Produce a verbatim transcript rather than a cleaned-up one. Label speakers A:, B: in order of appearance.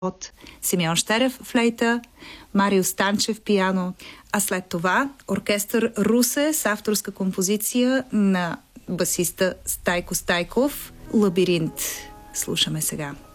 A: от Симеон Щерев флейта, Марио Станчев пиано, а след това оркестър Русе с авторска композиция на басиста Стайко Стайков «Лабиринт». Слушаме сега.